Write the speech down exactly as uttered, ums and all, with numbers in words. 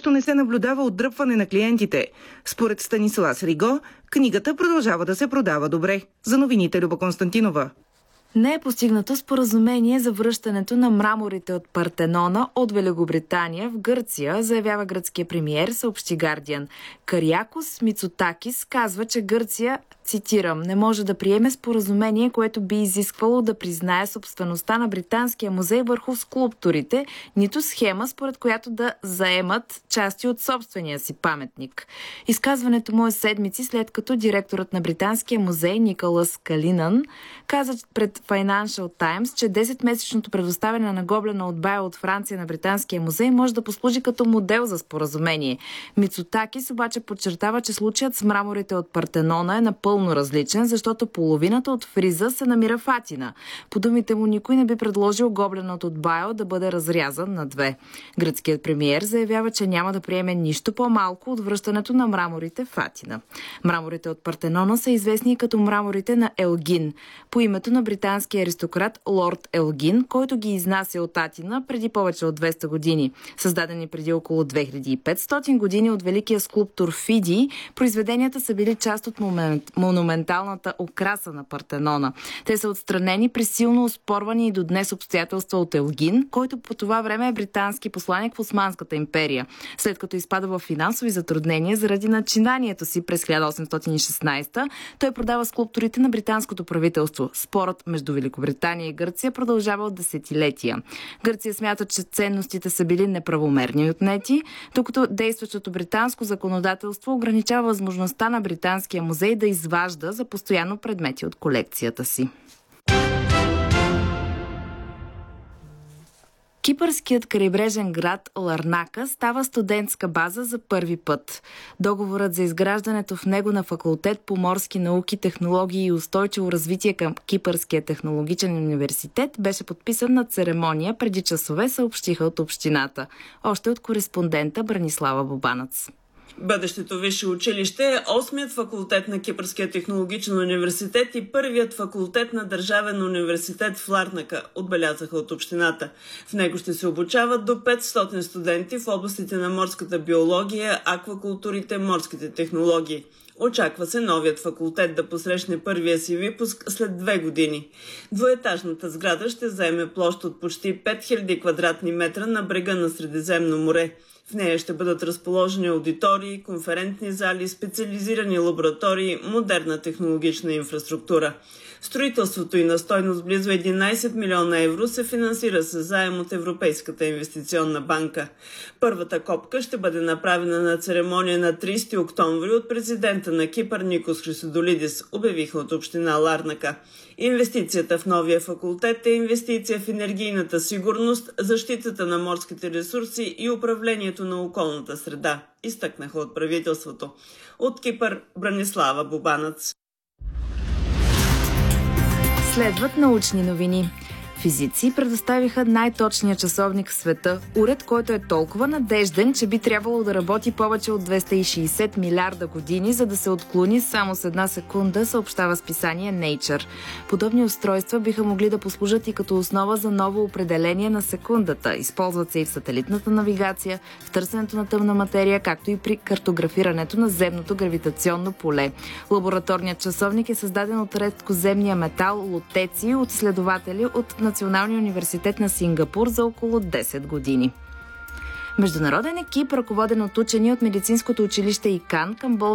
също не се наблюдава отдръпване на клиентите. Според Станислав Риго, книгата продължава да се продава добре. За новините Люба Константинова. Не е постигнато споразумение за връщането на мраморите от Партенона от Великобритания в Гърция, заявява гръцкия премиер, съобщи Гардиан. Кариакос Мицотакис казва, че Гърция, цитирам, не може да приеме споразумение, което би изисквало да признае собствеността на Британския музей върху скулптурите, нито схема, според която да заемат части от собствения си паметник. Изказването му е седмици след като директорът на Британския музей Николас Калинан каза пред Financial Times, че десетмесечното предоставяне на гоблена от Байо от Франция на Британския музей може да послужи като модел за споразумение. Мицотакис обаче подчертава, че случаят с мраморите от Партенона е напълно различен, защото половината от фриза се намира в Атина. По думите му, никой не би предложил гобленът от Байо да бъде разрязан на две. Гръцкият премиер заявява, че няма да приеме нищо по-малко от връщането на мраморите в Атина. Мраморите от Партенона са известни като мраморите на Елгин, по името на британския аристократ лорд Елгин, който ги изнася от Атина преди повече от двеста години. Създадени преди около две хиляди и петстотин години от великия скулптор Фидий, произведенията са били част от монументалната украса на Партенона. Те са отстранени при силно оспорвани и до днес обстоятелства от Елгин, който по това време е британски посланик в Османската империя. След като изпада в финансови затруднения заради начинанието си през хиляда осемстотин и шестнадесета, той продава скулптурите на британското правителство. Спорът между Великобритания и Гърция продължава от десетилетия. Гърция смята, че ценностите са били неправомерни отнети, докато действащото британско законодателство ограничава възможността на Британския музей да изважда за постоянно предмети от колекцията си. Кипърският крайбрежен град Ларнака става студентска база за първи път. Договорът за изграждането в него на факултет по морски науки, технологии и устойчиво развитие към Кипърския технологичен университет беше подписан на церемония преди часове, съобщиха от общината. Още от кореспондента Бранислава Бобанац. Бъдещето висше училище е осмият факултет на Кипърския технологичен университет и първият факултет на Държавен университет в Ларнака, отбелязаха от общината. В него ще се обучават до петстотин студенти в областите на морската биология, аквакултурите, морските технологии. Очаква се новият факултет да посрещне първия си випуск след две години. Двоетажната сграда ще заеме площ от почти пет хиляди квадратни метра на брега на Средиземно море. В нея ще бъдат разположени аудитории, конферентни зали, специализирани лаборатории, модерна технологична инфраструктура. Строителството и на стойност близо единадесет милиона евро се финансира с заем от Европейската инвестиционна банка. Първата копка ще бъде направена на церемония на тридесети октомври от президента на Кипър Никос Хрисодолидис, обявиха от община Ларнака. Инвестицията в новия факултет е инвестиция в енергийната сигурност, защитата на морските ресурси и управлението на околната среда, изтъкнаха от правителството. От Кипър Бранислава Бобанац. Следват научни новини. Физици предоставиха най-точния часовник в света, уред, който е толкова надежден, че би трябвало да работи повече от двеста и шейсет милиарда години, за да се отклони само с една секунда, съобщава списание Nature. Подобни устройства биха могли да послужат и като основа за ново определение на секундата. Използват се и в сателитната навигация, в търсенето на тъмна материя, както и при картографирането на земното гравитационно поле. Лабораторният часовник е създаден от редкоземния метал лутеций от изследователи от Националния университет на Сингапур за около десет години. Международен екип, ръководен от учени от медицинското училище ИКАН към болницата